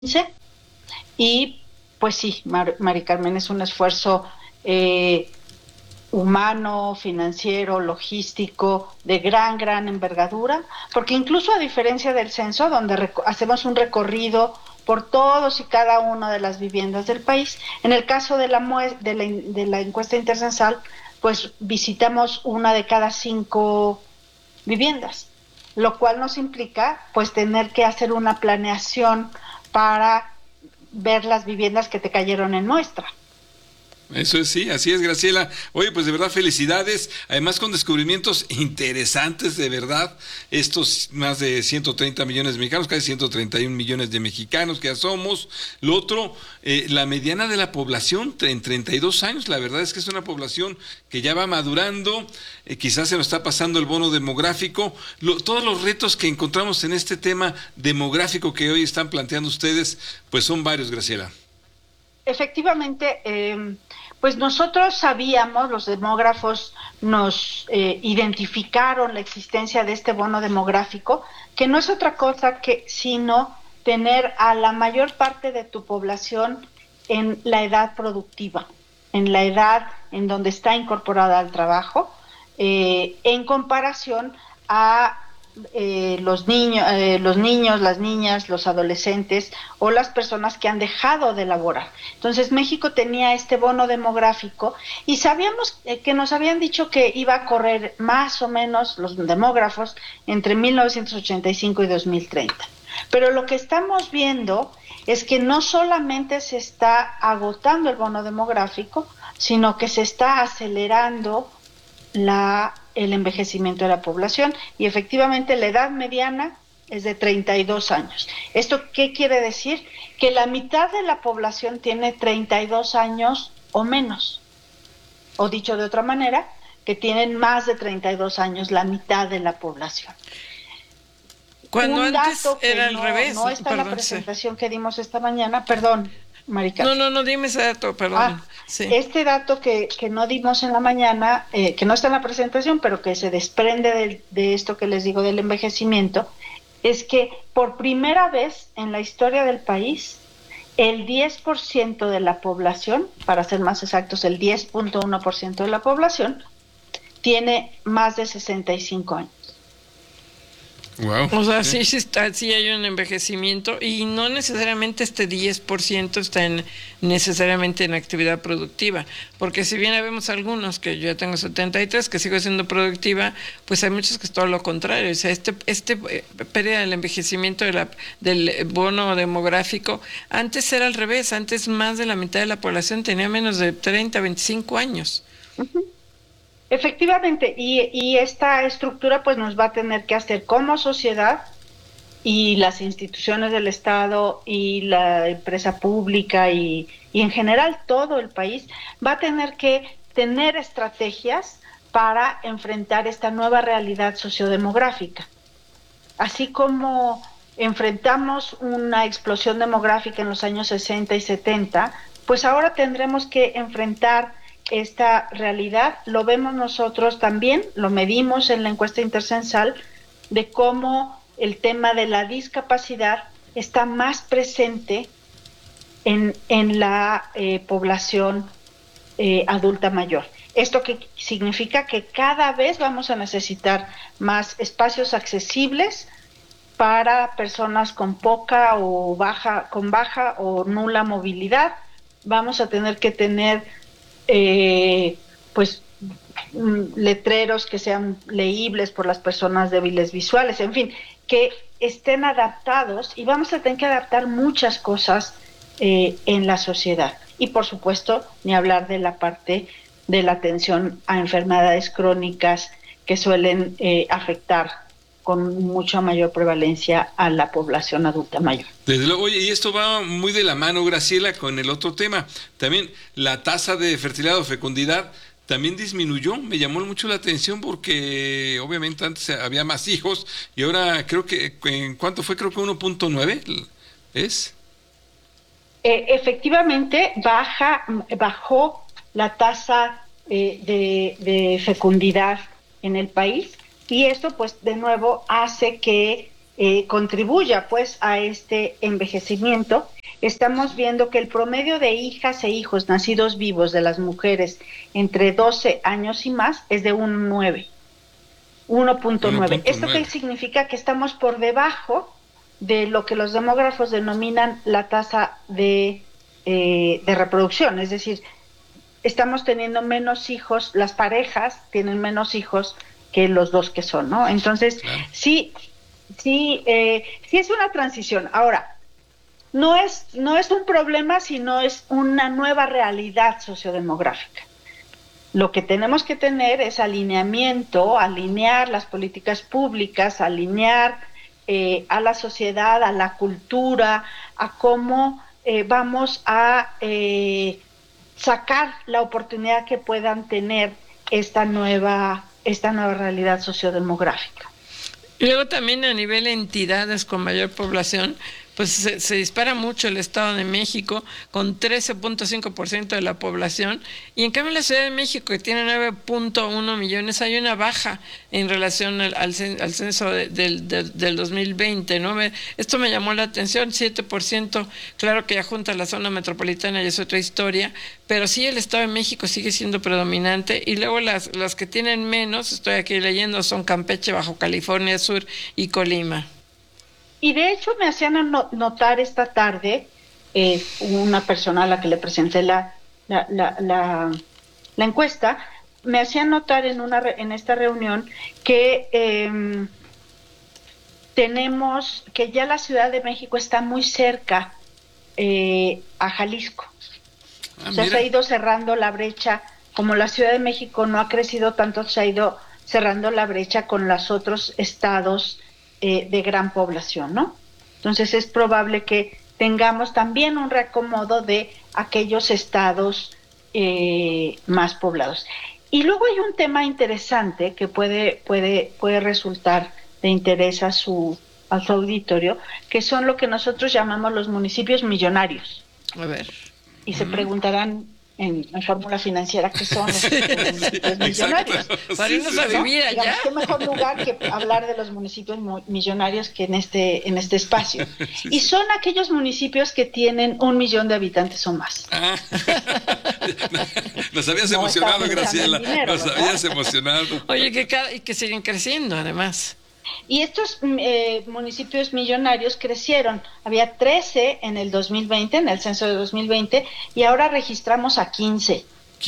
Y pues sí, Mari Carmen, es un esfuerzo humano, financiero, logístico, de gran envergadura, porque incluso a diferencia del censo, donde hacemos un recorrido por todos y cada una de las viviendas del país, en el caso de la encuesta intercensal, pues visitamos una de cada 5 viviendas, lo cual nos implica pues tener que hacer una planeación para ver las viviendas que te cayeron en muestra. Eso es, sí, así es, Graciela. Oye, pues de verdad, felicidades. Además, con descubrimientos interesantes, de verdad. Estos más de 130 millones de mexicanos, casi 131 millones de mexicanos que ya somos. Lo otro, la mediana de la población, en 32 años, la verdad es que es una población que ya va madurando. Quizás se nos está pasando el bono demográfico. Todos los retos que encontramos en este tema demográfico que hoy están planteando ustedes, pues son varios, Graciela. Efectivamente, pues nosotros sabíamos, los demógrafos nos identificaron la existencia de este bono demográfico, que no es otra cosa que sino tener a la mayor parte de tu población en la edad productiva, en la edad en donde está incorporada al trabajo, en comparación a los niños, las niñas, los adolescentes o las personas que han dejado de laborar. Entonces México tenía este bono demográfico y sabíamos que nos habían dicho que iba a correr más o menos los demógrafos entre 1985 y 2030. Pero lo que estamos viendo es que no solamente se está agotando el bono demográfico, sino que se está acelerando el envejecimiento de la población y efectivamente la edad mediana es de 32 años. ¿Esto qué quiere decir? Que la mitad de la población tiene 32 años o menos. O dicho de otra manera, que tienen más de 32 años la mitad de la población. Cuando antes era al revés. No está en la presentación que dimos esta mañana, perdón, Marica. No, dime ese dato, perdón. Sí. Este dato que no dimos en la mañana, que no está en la presentación, pero que se desprende de esto que les digo del envejecimiento, es que por primera vez en la historia del país, el 10% de la población, para ser más exactos, el 10.1% de la población, tiene más de 65 años. Wow. O sea, sí hay un envejecimiento y no necesariamente este 10% está necesariamente en actividad productiva, porque si bien vemos algunos, que yo tengo 73, que sigo siendo productiva, pues hay muchos que es todo lo contrario. O sea, este pérdida del envejecimiento del bono demográfico, antes era al revés, antes más de la mitad de la población tenía menos de 30, 25 años. Uh-huh. Efectivamente, y esta estructura pues nos va a tener que hacer como sociedad y las instituciones del Estado y la empresa pública y en general todo el país va a tener que tener estrategias para enfrentar esta nueva realidad sociodemográfica. Así como enfrentamos una explosión demográfica en los años 60 y 70, pues ahora tendremos que enfrentar esta realidad. Lo vemos nosotros también, lo medimos en la encuesta intercensal, de cómo el tema de la discapacidad está más presente en la población adulta mayor. Esto que significa que cada vez vamos a necesitar más espacios accesibles para personas con baja o nula movilidad. Vamos a tener que tener pues letreros que sean leíbles por las personas débiles visuales, en fin, que estén adaptados, y vamos a tener que adaptar muchas cosas en la sociedad. Y por supuesto, ni hablar de la parte de la atención a enfermedades crónicas que suelen afectar con mucha mayor prevalencia a la población adulta mayor. Desde luego, oye, y esto va muy de la mano, Graciela, con el otro tema. También la tasa de fertilidad o fecundidad también disminuyó. Me llamó mucho la atención porque obviamente antes había más hijos y ahora creo que, ¿en cuánto fue? Creo que 1.9 ¿es? Efectivamente, bajó la tasa de fecundidad en el país. Y esto, pues, de nuevo, hace que contribuya pues a este envejecimiento. Estamos viendo que el promedio de hijas e hijos nacidos vivos de las mujeres entre 12 años y más es de 1.9. ¿Esto qué significa? Que estamos por debajo de lo que los demógrafos denominan la tasa de reproducción, es decir, estamos teniendo menos hijos, las parejas tienen menos hijos que los dos que son, ¿no? Entonces, claro. sí es una transición. Ahora, no es un problema, sino es una nueva realidad sociodemográfica. Lo que tenemos que tener es alinear las políticas públicas, alinear a la sociedad, a la cultura, a cómo vamos a sacar la oportunidad que puedan tener esta nueva realidad sociodemográfica. Y luego también a nivel de entidades con mayor población, pues se dispara mucho el Estado de México con 13.5% de la población, y en cambio la Ciudad de México, que tiene 9.1 millones, hay una baja en relación al censo del 2020, ¿no? Esto me llamó la atención, 7%, claro que ya junta la zona metropolitana y es otra historia, pero sí el Estado de México sigue siendo predominante, y luego las que tienen menos, estoy aquí leyendo, son Campeche, Baja California Sur y Colima. Y de hecho me hacían notar esta tarde una persona a la que le presenté la encuesta, me hacían notar en esta reunión que tenemos que ya la Ciudad de México está muy cerca a Jalisco. O sea, se ha ido cerrando la brecha, como la Ciudad de México no ha crecido tanto, se ha ido cerrando la brecha con los otros estados de gran población, ¿no? Entonces es probable que tengamos también un reacomodo de aquellos estados más poblados. Y luego hay un tema interesante que puede resultar de interés a su auditorio, que son lo que nosotros llamamos los municipios millonarios. A ver. Y se preguntarán en fórmula financiera que son los municipios millonarios. Para irnos a vivir allá. Digamos, qué mejor lugar que hablar de los municipios millonarios que en este espacio. Y son aquellos municipios que tienen 1 millón de habitantes o más. Nos habías emocionado, Graciela. Nos habías emocionado. Oye, que siguen creciendo, además. Y estos municipios millonarios crecieron. Había 13 en el 2020, en el censo de 2020, y ahora registramos a 15.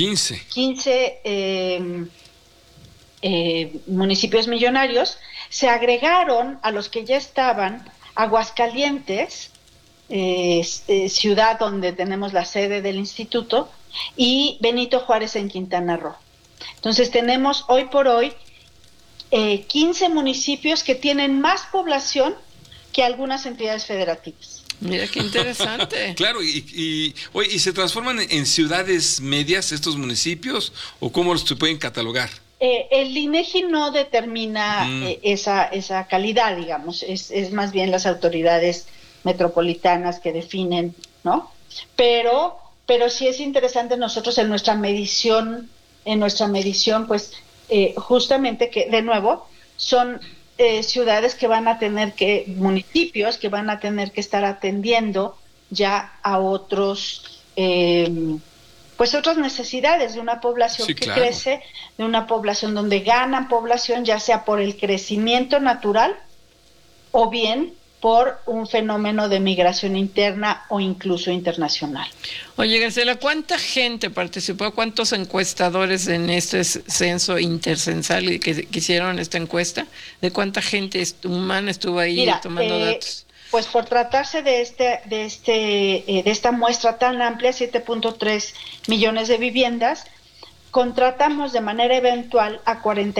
15 municipios millonarios. Se agregaron a los que ya estaban Aguascalientes, ciudad donde tenemos la sede del instituto, y Benito Juárez en Quintana Roo. Entonces tenemos hoy por hoy 15 municipios que tienen más población que algunas entidades federativas. Mira qué interesante. Claro, y se transforman en ciudades medias estos municipios, o cómo los pueden catalogar. El INEGI no determina esa calidad, digamos, es más bien las autoridades metropolitanas que definen, ¿no? Pero sí es interesante nosotros en nuestra medición, pues justamente que, de nuevo, son ciudades que van a tener municipios que van a tener que estar atendiendo ya a otras necesidades de una población que crece, de una población donde ganan población, ya sea por el crecimiento natural o bien por un fenómeno de migración interna o incluso internacional. Oye, Graciela, ¿cuánta gente participó? ¿Cuántos encuestadores en este censo intercensal que hicieron esta encuesta? ¿De cuánta gente humana estuvo ahí tomando datos? Pues por tratarse de esta muestra tan amplia, 7.3 millones de viviendas, contratamos de manera eventual a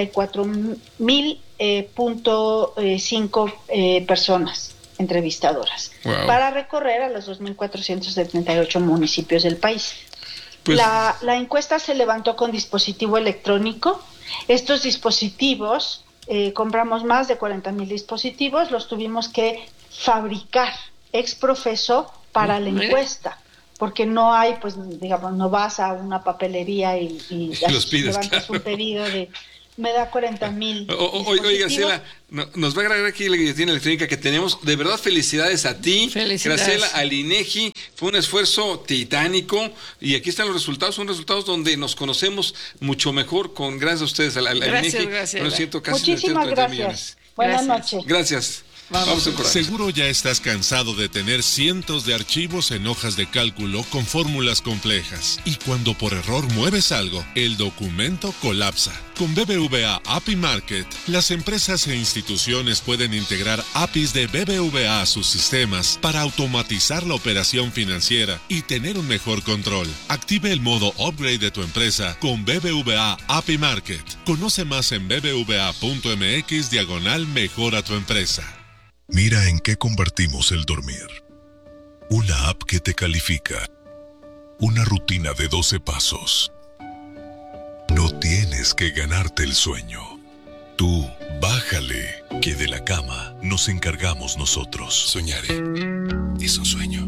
44.000.5 personas entrevistadoras para recorrer a los 2.478 municipios del país. Pues, la encuesta se levantó con dispositivo electrónico. Estos dispositivos, compramos más de 40,000 dispositivos, los tuvimos que fabricar ex profeso para la encuesta, porque no hay, pues digamos, no vas a una papelería y los pides, levantas un pedido me da 40,000. Oye, Graciela, nos va a agregar aquí la guillotina electrónica que tenemos. De verdad, felicidades a ti, Graciela, al INEGI. Fue un esfuerzo titánico y aquí están los resultados. Son resultados donde nos conocemos mucho mejor gracias a ustedes, al INEGI. Gracias. Muchísimas gracias. Buenas noches. Gracias. Vamos a Seguro ya estás cansado de tener cientos de archivos en hojas de cálculo con fórmulas complejas. Y cuando por error mueves algo, el documento colapsa. Con BBVA API Market, las empresas e instituciones pueden integrar APIs de BBVA a sus sistemas para automatizar la operación financiera y tener un mejor control. Active el modo Upgrade de tu empresa con BBVA API Market. Conoce más en bbva.mx/mejora tu empresa. Mira en qué convertimos el dormir. Una app que te califica. Una rutina de 12 pasos. No tienes que ganarte el sueño. Tú, bájale, que de la cama nos encargamos nosotros. Soñaré. Es un sueño.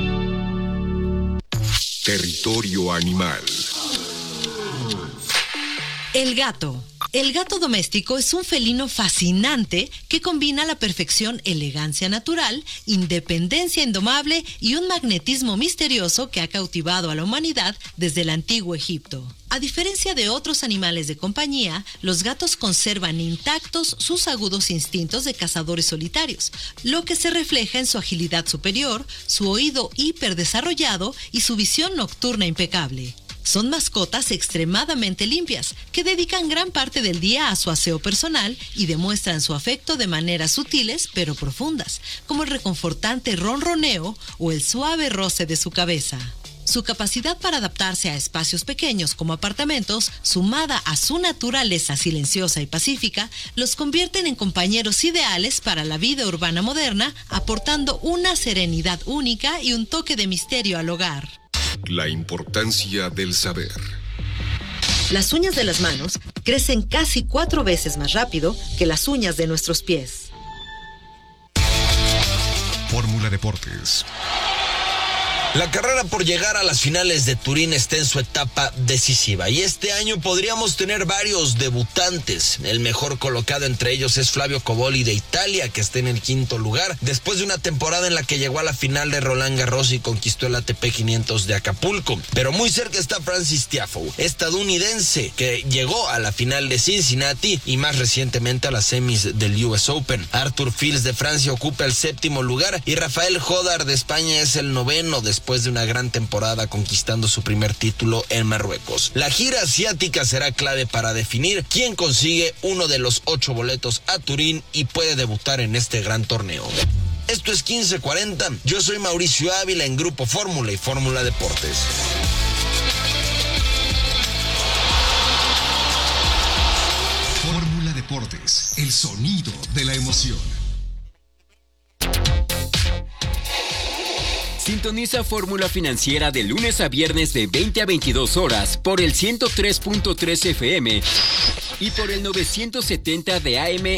Territorio animal. El gato. El gato doméstico es un felino fascinante que combina a la perfección elegancia natural, independencia indomable y un magnetismo misterioso que ha cautivado a la humanidad desde el antiguo Egipto. A diferencia de otros animales de compañía, los gatos conservan intactos sus agudos instintos de cazadores solitarios, lo que se refleja en su agilidad superior, su oído hiperdesarrollado y su visión nocturna impecable. Son mascotas extremadamente limpias, que dedican gran parte del día a su aseo personal y demuestran su afecto de maneras sutiles pero profundas, como el reconfortante ronroneo o el suave roce de su cabeza. Su capacidad para adaptarse a espacios pequeños como apartamentos, sumada a su naturaleza silenciosa y pacífica, los convierten en compañeros ideales para la vida urbana moderna, aportando una serenidad única y un toque de misterio al hogar. La importancia del saber. Las uñas de las manos crecen casi 4 veces más rápido que las uñas de nuestros pies. Fórmula Deportes. La carrera por llegar a las finales de Turín está en su etapa decisiva y este año podríamos tener varios debutantes. El mejor colocado entre ellos es Flavio Cobolli de Italia, que está en el 5º lugar, después de una temporada en la que llegó a la final de Roland Garros y conquistó el ATP 500 de Acapulco. Pero muy cerca está Francis Tiafoe, estadounidense, que llegó a la final de Cincinnati y más recientemente a las semis del US Open. Arthur Fils de Francia ocupa el 7º lugar y Rafael Jodar de España es el 9º, después de una gran temporada conquistando su primer título en Marruecos. La gira asiática será clave para definir quién consigue uno de los 8 boletos a Turín y puede debutar en este gran torneo. Esto es 1540. Yo soy Mauricio Ávila en Grupo Fórmula y Fórmula Deportes. Fórmula Deportes, el sonido de la emoción. Sintoniza Fórmula Financiera de lunes a viernes de 20 a 22 horas por el 103.3 FM y por el 970 de AM